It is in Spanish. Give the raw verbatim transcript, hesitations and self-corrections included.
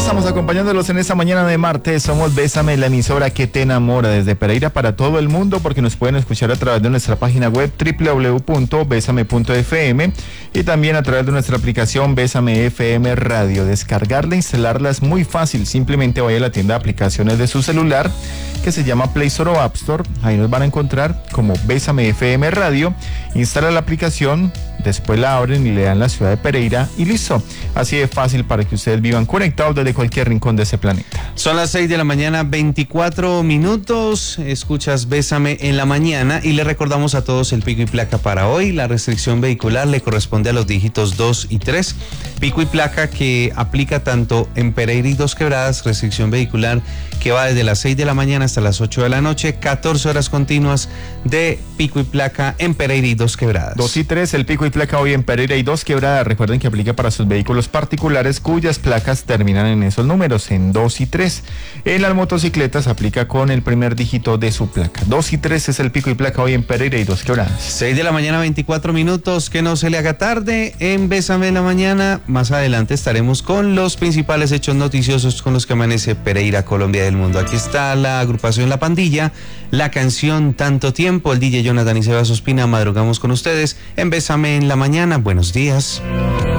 estamos acompañándolos en esta mañana de martes. Somos Bésame, la emisora que te enamora, desde Pereira para todo el mundo, porque nos pueden escuchar a través de nuestra página web doble u doble u doble u punto besame punto efe eme y también a través de nuestra aplicación Bésame F M Radio. Descargarla e instalarla es muy fácil. Simplemente vaya a la tienda de aplicaciones de su celular, que se llama Play Store o App Store. Ahí nos van a encontrar como Bésame F M Radio. Instala la aplicación, después la abren y le dan la ciudad de Pereira y listo. Así de fácil para que ustedes vivan conectados desde cualquier rincón de ese planeta. Son las seis de la mañana, veinticuatro minutos. Escuchas Bésame en la mañana y le recordamos a todos el pico y placa para hoy. La restricción vehicular le corresponde a los dígitos dos y tres. Pico y placa que aplica tanto en Pereira y Dos Quebradas. Restricción vehicular que va desde las seis de la mañana hasta las ocho de la noche. catorce horas continuas de pico y placa en Pereira y Dos Quebradas. dos y tres, el pico y placa hoy en Pereira y Dos Quebradas. Recuerden que aplica para sus vehículos particulares cuyas placas terminan en esos números, en dos y tres. En las motocicletas aplica con el primer dígito de su placa. dos y tres es el pico y placa hoy en Pereira y Dos Quebradas. seis de la mañana, veinticuatro minutos. Que no se le haga tarde en Bésame en la mañana. Más adelante estaremos con los principales hechos noticiosos con los que amanece Pereira, Colombia del mundo. Aquí está la agrupación La Pandilla, la canción Tanto Tiempo. El D J Jonathan y Sebas Ospina madrugamos con ustedes en Bésame en la mañana. Buenos días.